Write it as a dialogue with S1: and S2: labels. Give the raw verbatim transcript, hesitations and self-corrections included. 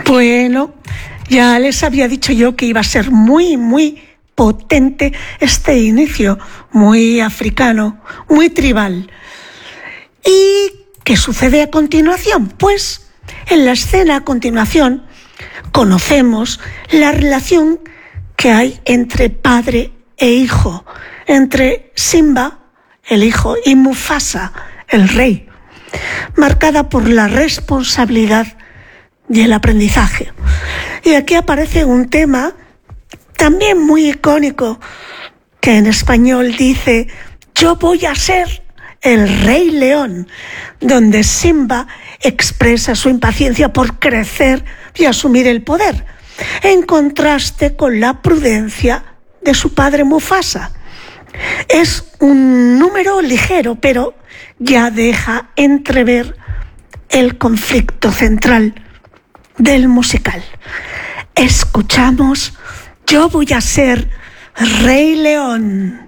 S1: Bueno, ya les había dicho yo que iba a ser muy, muy potente este inicio, muy africano, muy tribal. ¿Y qué sucede a continuación? Pues en la escena a continuación conocemos la relación que hay entre padre e hijo, entre Simba, el hijo, y Mufasa, el rey, marcada por la responsabilidad y el aprendizaje. Y aquí aparece un tema también muy icónico que en español dice: yo voy a ser el Rey León, donde Simba expresa su impaciencia por crecer y asumir el poder, en contraste con la prudencia de su padre Mufasa. Es un número ligero, pero ya deja entrever el conflicto central del musical. Escuchamos Yo voy a ser Rey León.